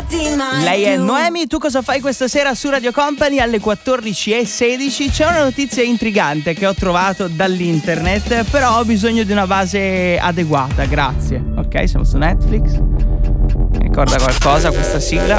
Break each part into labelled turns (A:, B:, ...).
A: Lei è Noemi, tu cosa fai questa sera su Radio Company alle 14:16? C'è una notizia intrigante che ho trovato dall'internet, però ho bisogno di una base adeguata, grazie. Ok, siamo su Netflix. Mi ricorda qualcosa questa sigla?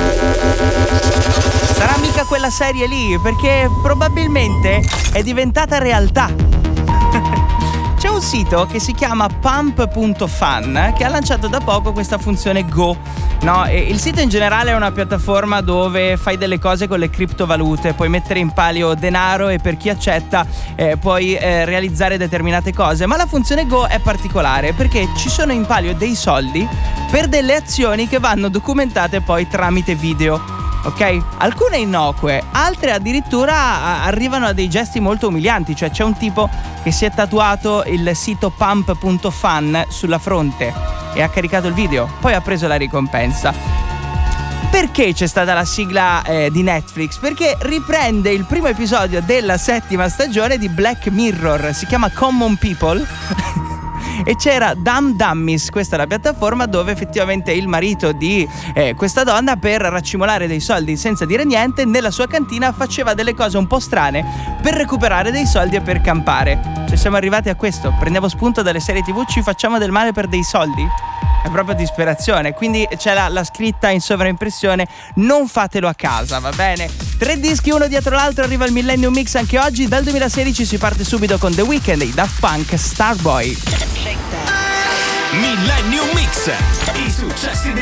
A: Sarà mica quella serie lì, perché probabilmente è diventata realtà. C'è un sito che si chiama pump.fan che ha lanciato da poco questa funzione Go. No, e il sito in generale è una piattaforma dove fai delle cose con le criptovalute, puoi mettere in palio denaro e per chi accetta puoi realizzare determinate cose, ma la funzione Go è particolare perché ci sono in palio dei soldi per delle azioni che vanno documentate poi tramite video. Ok? Alcune innocue, altre addirittura arrivano a dei gesti molto umilianti, cioè c'è un tipo che si è tatuato il sito pump.fan sulla fronte e ha caricato il video, poi ha preso la ricompensa. Perché c'è stata la sigla di Netflix? Perché riprende il primo episodio della 7ª stagione di Black Mirror, si chiama Common People. E c'era Dumb Dummies, questa è la piattaforma dove effettivamente il marito di questa donna, per raccimolare dei soldi senza dire niente, nella sua cantina faceva delle cose un po' strane per recuperare dei soldi e per campare. Cioè siamo arrivati a questo, prendiamo spunto dalle serie TV, ci facciamo del male per dei soldi? È proprio disperazione, quindi c'è la scritta in sovraimpressione: non fatelo a casa, va bene? 3 dischi uno dietro l'altro, arriva il Millennium Mix anche oggi. Dal 2016 si parte subito con The Weeknd e Daft Punk, Starboy.
B: Millennium Mix, i successi